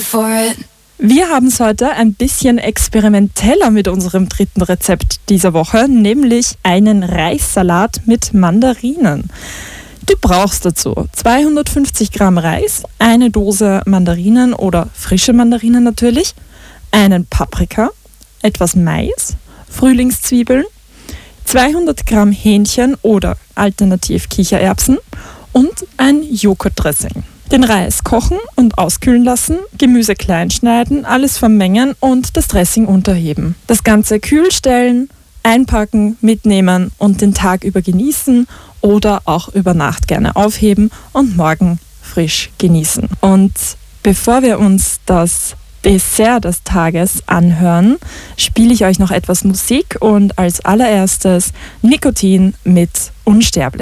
for it. Wir haben es heute ein bisschen experimenteller mit unserem dritten Rezept dieser Woche, nämlich einen Reissalat mit Mandarinen. Du brauchst dazu 250 Gramm Reis, eine Dose Mandarinen oder frische Mandarinen natürlich, einen Paprika, etwas Mais, Frühlingszwiebeln, 200 Gramm Hähnchen oder alternativ Kichererbsen und ein Joghurtdressing. Den Reis kochen und auskühlen lassen, Gemüse klein schneiden, alles vermengen und das Dressing unterheben. Das Ganze kühl stellen, einpacken, mitnehmen und den Tag über genießen oder auch über Nacht gerne aufheben und morgen frisch genießen. Und bevor wir uns das Dessert des Tages anhören, spiele ich euch noch etwas Musik und als allererstes Nikotin mit Unsterblich.